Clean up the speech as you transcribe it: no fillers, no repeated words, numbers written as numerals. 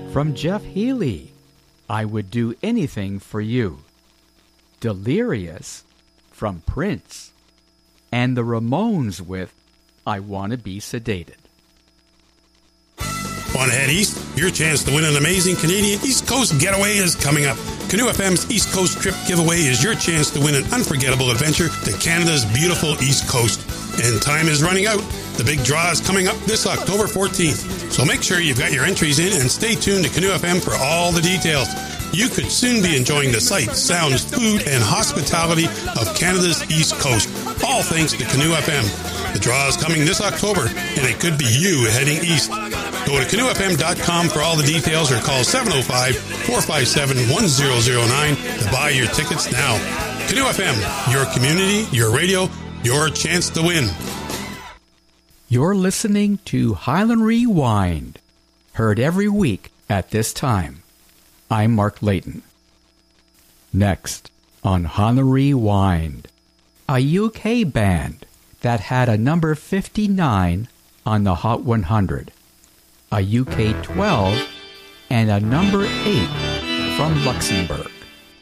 From Jeff Healey, I Would Do Anything for You. Delirious from Prince. And the Ramones with I Want to Be Sedated. Want to head east? Your chance to win an amazing Canadian East Coast getaway is coming up. Canoe FM's East Coast Trip Giveaway is your chance to win an unforgettable adventure to Canada's beautiful East Coast. And time is running out. The big draw is coming up this October 14th. So make sure you've got your entries in and stay tuned to Canoe FM for all the details. You could soon be enjoying the sights, sounds, food, and hospitality of Canada's East Coast, all thanks to Canoe FM. The draw is coming this October, and it could be you heading east. Go to canoefm.com for all the details or call 705-457-1009 to buy your tickets now. Canoe FM, your community, your radio, your chance to win. You're listening to Highland Rewind, heard every week at this time. I'm Mark Layton. Next on Highland Rewind, a UK band that had a number 59 on the Hot 100, a UK 12, and a number 8 from Luxembourg.